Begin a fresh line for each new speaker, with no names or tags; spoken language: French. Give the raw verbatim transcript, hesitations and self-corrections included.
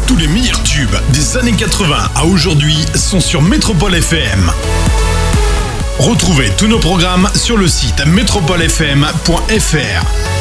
Tous les meilleurs tubes des années quatre-vingts à aujourd'hui sont sur Métropole F M. Retrouvez tous nos programmes sur le site métropole f m point f r.